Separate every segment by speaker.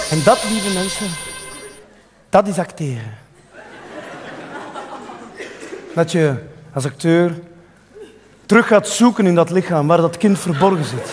Speaker 1: En dat, lieve mensen, dat is acteren. Dat je als acteur terug gaat zoeken in dat lichaam waar dat kind verborgen zit.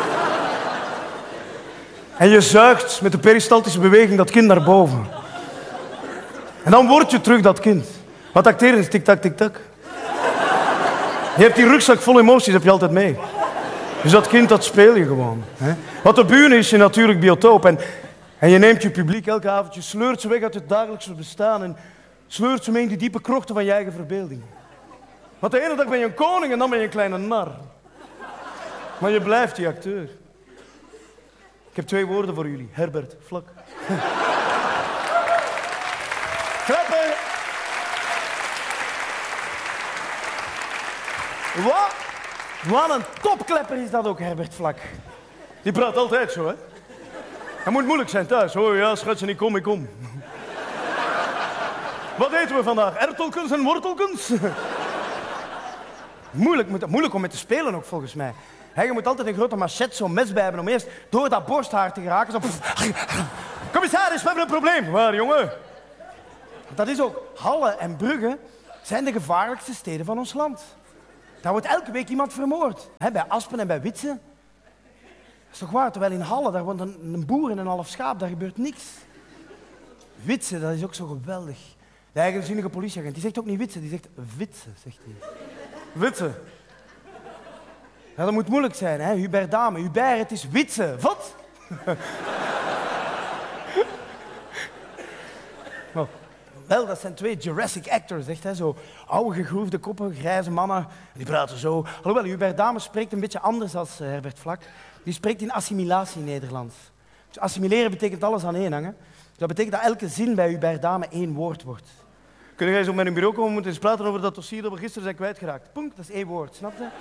Speaker 1: En je zuigt met de peristaltische beweging dat kind naar boven. En dan word je terug dat kind. Wat acteren is tik-tak, tik-tak. Je hebt die rugzak vol emoties, heb je altijd mee. Dus dat kind, dat speel je gewoon. Hè? Wat de bühne is je natuurlijk biotoop. En je neemt je publiek elke avond, je sleurt ze weg uit het dagelijkse bestaan en sleurt ze mee in die diepe krochten van je eigen verbeelding. Want de ene dag ben je een koning en dan ben je een kleine nar. Maar je blijft die acteur. Ik heb 2 woorden voor jullie. Herbert Vlak. Klappen! Wat een topklepper is dat ook, Herbert Vlak. Die praat altijd zo, hè. Dat moet moeilijk zijn thuis. Oh ja, schatje, ik kom. Wat eten we vandaag? Ertelkens en wortelkens? Moeilijk om met te spelen ook, volgens mij. Je moet altijd een grote machette, zo'n mes bij hebben om eerst door dat borsthaar te geraken. Zo... Commissaris, we hebben een probleem. Waar, jongen? Dat is ook. Halle en Brugge zijn de gevaarlijkste steden van ons land. Daar wordt elke week iemand vermoord. Bij Aspen en bij Witse. Dat is toch waar? Terwijl in Halle, daar woont een boer en een half schaap, daar gebeurt niks. Witse, dat is ook zo geweldig. De eigenzinnige politieagent, die zegt ook niet Witse, die zegt Witse, zegt hij. Witse. Ja, dat moet moeilijk zijn, hè? Hubert Dame. Hubert, het is Witse. Wat? Oh. Wel, dat zijn 2 Jurassic actors, echt, hè? Zo oude gegroefde koppen, grijze mannen. Die praten zo. Alhoewel, Hubert Dame spreekt een beetje anders dan Herbert Vlak. Die spreekt in assimilatie-Nederlands. Dus assimileren betekent alles aan één hangen. Dat betekent dat elke zin bij Hubert Dame 1 woord wordt. Kun jij zo met een bureau komen, we moeten eens praten over dat dossier dat we gisteren zijn kwijtgeraakt. Punk, dat is 1 woord, snap je?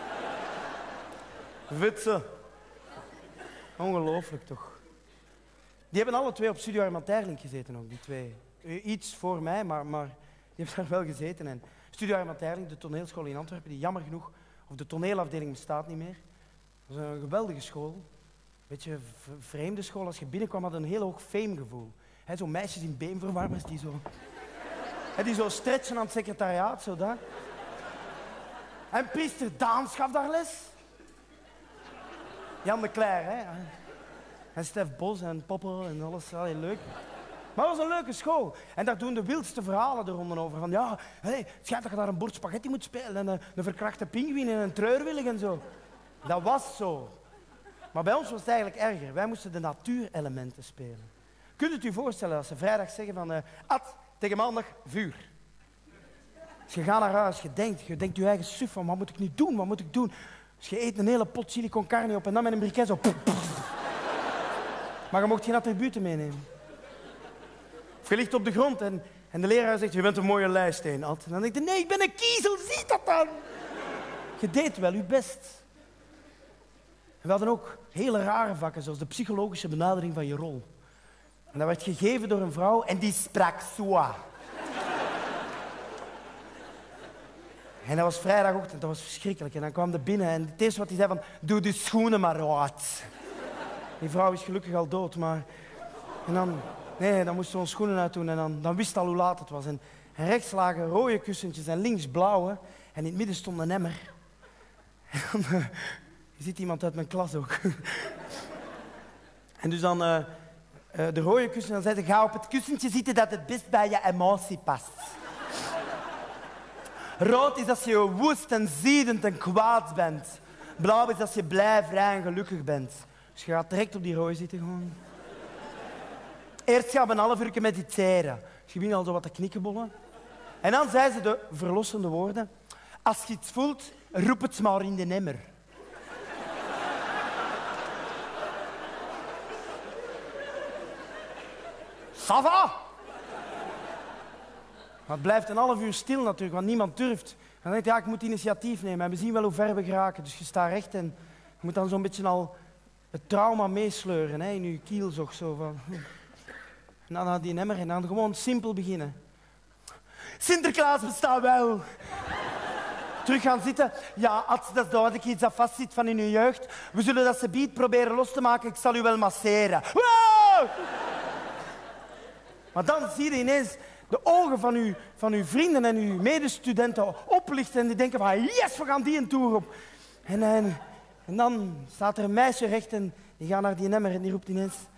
Speaker 1: Witse. Ongelooflijk toch. Die hebben alle 2 op Studio Herman Terling gezeten ook, die 2. Iets voor mij, maar die hebben daar wel gezeten. En Studio Herman Terling, de toneelschool in Antwerpen, die jammer genoeg, of de toneelafdeling bestaat niet meer. Dat was een geweldige school. Beetje vreemde school. Als je binnenkwam, had een heel hoog famegevoel. Zo meisjes in beenverwarmers die zo stretchen aan het secretariaat, zo daar. En priester Daans gaf daar les. Jan de Cler, hè. En Stef Bos en Poppel en alles, heel leuk. Maar het was een leuke school. En daar doen de wildste verhalen de ronden over. Van ja, het schijnt dat je daar een bord spaghetti moet spelen en een verkrachte pinguïn en een treurwillig en zo. Dat was zo. Maar bij ons was het eigenlijk erger. Wij moesten de natuurelementen spelen. Kunt u het u voorstellen als ze vrijdag zeggen van... Ad, tegen maandag, vuur. Als je gaat naar huis, je denkt je eigen suf van wat moet ik nu doen, wat moet ik doen? Dus je eet een hele pot chili con carne op en dan met een briquet zo... Maar je mocht geen attributen meenemen. Of je ligt op de grond en de leraar zegt, je bent een mooie leisteen, Ad. En dan denk je, nee, ik ben een kiezel, zie dat dan? Je deed wel je best. En we hadden ook hele rare vakken, zoals de psychologische benadering van je rol. En dat werd gegeven door een vrouw en die sprak soa. En dat was vrijdagochtend, dat was verschrikkelijk. En dan kwam er binnen en het eerste wat hij zei van, doe de schoenen maar uit. Die vrouw is gelukkig al dood, maar... En dan moesten we onze schoenen uitdoen en dan wist al hoe laat het was. En rechts lagen rode kussentjes en links blauwe. En in het midden stond een emmer. En dan... Je ziet iemand uit mijn klas ook. En dus dan de rode kussen, dan zei ze, ga op het kussentje zitten dat het best bij je emotie past. Rood is als je woest en ziedend en kwaad bent. Blauw is als je blij, vrij en gelukkig bent. Dus je gaat direct op die rode zitten gewoon. Eerst gaan we een half uur mediteren. Dus je begint al zo wat te knikkenbollen. En dan zei ze de verlossende woorden. Als je iets voelt, roep het maar in de emmer. Ça va? Maar het blijft een half uur stil natuurlijk, want niemand durft. Dan denk je, ja, ik moet initiatief nemen en we zien wel hoe ver we geraken. Dus je staat recht en je moet dan zo'n beetje al het trauma meesleuren, hè, in je kielzog. Zo van. En dan had die emmer en dan gewoon simpel beginnen. Sinterklaas bestaat wel. Terug gaan zitten. Ja, Ad, dat is duidelijk iets dat vastzit van in uw jeugd. We zullen dat ze biedt proberen los te maken. Ik zal u wel masseren. Wow! Maar dan zie je ineens de ogen van uw vrienden en uw medestudenten oplichten en die denken van yes, we gaan die een tour op. En dan staat er een meisje recht en die gaat naar die emmer en die roept ineens...